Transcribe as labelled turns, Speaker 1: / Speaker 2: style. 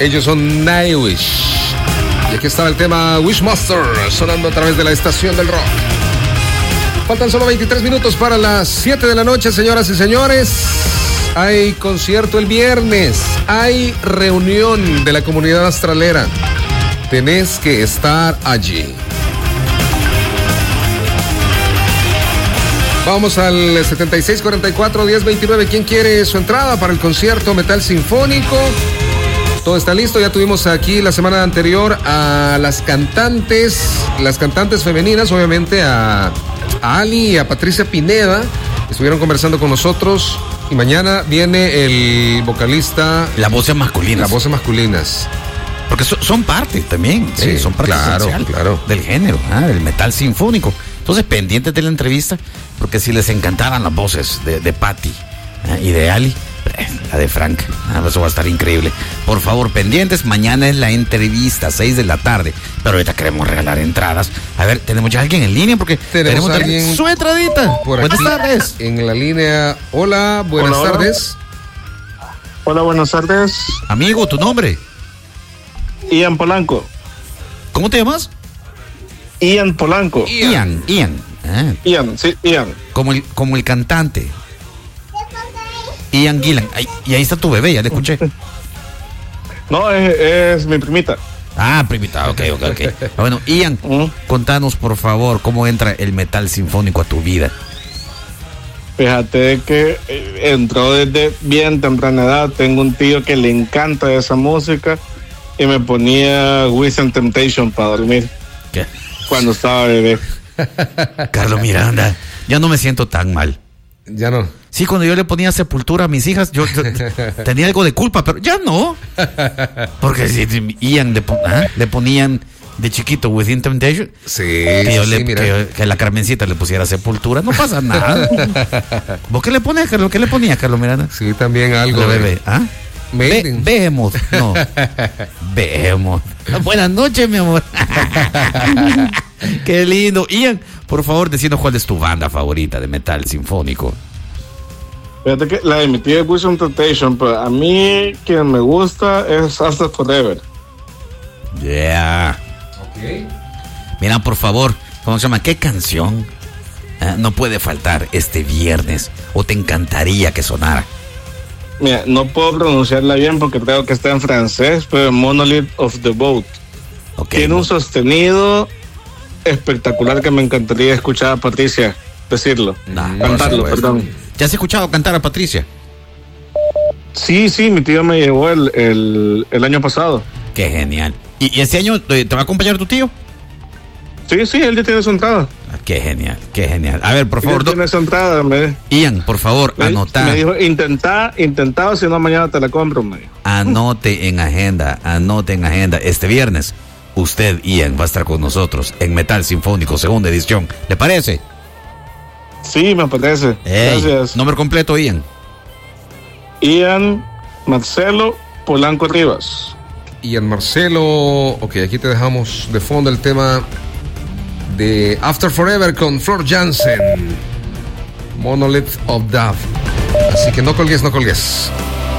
Speaker 1: Ellos son Nightwish. Y aquí estaba el tema Wishmaster sonando a través de la estación del rock. Faltan solo 23 minutos para las 7 de la noche, señoras y señores. Hay concierto el viernes. Hay reunión de la comunidad astralera. Tenés que estar allí. Vamos al 7644-1029. ¿Quién quiere su entrada para el concierto Metal Sinfónico? Todo está listo. Ya tuvimos aquí la semana anterior a las cantantes femeninas, obviamente a Ali y a Patricia Pineda. Estuvieron conversando con nosotros. Y mañana viene el vocalista.
Speaker 2: Las voces masculinas. Porque son parte también. Sí, son parte esencial del género, del metal sinfónico. Entonces, pendientes de la entrevista, porque si les encantaran las voces de Patty y de Ali, la de Frank, eso va a estar increíble. Por favor, pendientes, mañana es la entrevista, 6 de la tarde. Pero ahorita queremos regalar entradas. A ver, ¿tenemos ya alguien en línea? Porque tenemos alguien su entradita. Buenas tardes.
Speaker 1: En la línea. Hola, buenas tardes.
Speaker 3: Hola, buenas tardes.
Speaker 2: Amigo, ¿tu nombre?
Speaker 3: Ian Polanco.
Speaker 2: ¿Cómo te llamas?
Speaker 3: Ian Polanco.
Speaker 2: Ian.
Speaker 3: Ian, sí, Ian.
Speaker 2: Como el cantante. Ian Gillan. Y ahí está tu bebé, ya le escuché.
Speaker 3: No, es mi primita.
Speaker 2: Ah, primita, ok. Bueno, Ian, contanos por favor cómo entra el metal sinfónico a tu vida.
Speaker 3: Fíjate que entró desde bien temprana edad. Tengo un tío que le encanta esa música y me ponía Within Temptation para dormir.
Speaker 2: ¿Qué?
Speaker 3: Cuando estaba bebé.
Speaker 2: Carlos Miranda, ya no me siento tan mal.
Speaker 1: Ya no.
Speaker 2: Sí, cuando yo le ponía Sepultura a mis hijas, yo tenía algo de culpa, pero ya no. Porque si Ian le ponían de chiquito Within Temptation.
Speaker 1: Sí,
Speaker 2: que la Carmencita le pusiera Sepultura, no pasa nada. ¿Vos qué le ponías, Carlos? ¿Qué le ponías, Carlos Miranda?
Speaker 1: Sí, también algo.
Speaker 2: Bebé, Vemos. No. Vemos. Buenas noches, mi amor. Qué lindo. Ian, por favor, decinos cuál es tu banda favorita de metal sinfónico.
Speaker 3: Fíjate que la de mi tío es Within Temptation, pero a mí quien me gusta es After Forever.
Speaker 2: Yeah.
Speaker 1: Ok.
Speaker 2: Mira, por favor, ¿cómo se llama? ¿Qué canción no puede faltar este viernes o te encantaría que sonara?
Speaker 3: Mira, no puedo pronunciarla bien porque creo que está en francés, pero Monolith of the Boat.
Speaker 2: Okay,
Speaker 3: tiene un sostenido espectacular que me encantaría escuchar a Patricia decirlo. Cantarlo, perdón.
Speaker 2: ¿Ya has escuchado cantar a Patricia?
Speaker 3: Sí, mi tío me llevó el año pasado.
Speaker 2: Qué genial. ¿Y este año te va a acompañar tu tío?
Speaker 3: Sí, él ya tiene su entrada.
Speaker 2: Qué genial. A ver, por favor.
Speaker 3: Tiene su entrada,
Speaker 2: Ian, por favor, anota.
Speaker 3: Me dijo, intentá, si no mañana te la compro, me dijo.
Speaker 2: Anote en agenda. Este viernes, usted, Ian, va a estar con nosotros en Metal Sinfónico, segunda edición. ¿Le parece?
Speaker 3: Sí, me parece. Gracias.
Speaker 2: Nombre completo, Ian.
Speaker 3: Ian Marcelo Polanco Rivas.
Speaker 1: Ian Marcelo. Ok, aquí te dejamos de fondo el tema de After Forever con Floor Jansen, Monolith of Death. Así que no colgues.